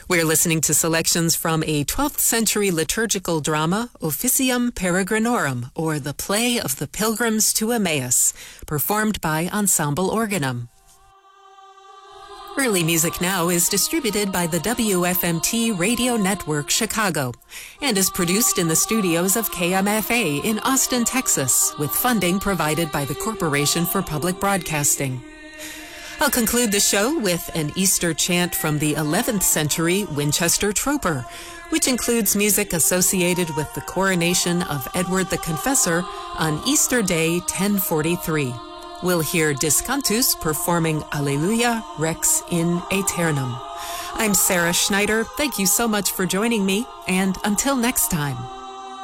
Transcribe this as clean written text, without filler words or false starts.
We're listening to selections from a 12th century liturgical drama, Officium Peregrinorum, or The Play of the Pilgrims to Emmaus, performed by Ensemble Organum. Early Music Now is distributed by the WFMT Radio Network Chicago and is produced in the studios of KMFA in Austin, Texas, with funding provided by the Corporation for Public Broadcasting. I'll conclude the show with an Easter chant from the 11th century Winchester Troper, which includes music associated with the coronation of Edward the Confessor on Easter Day 1043. We'll hear Discantus performing Alleluia Rex in Aeternum. I'm Sarah Schneider. Thank you so much for joining me, and until next time.